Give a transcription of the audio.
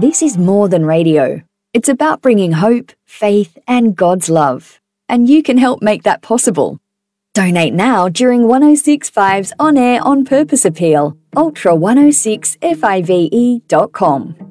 This is more than radio. It's about bringing hope, faith, and God's love. And you can help make that possible. Donate now during 106.5's On Air On Purpose appeal, ultra106five.com.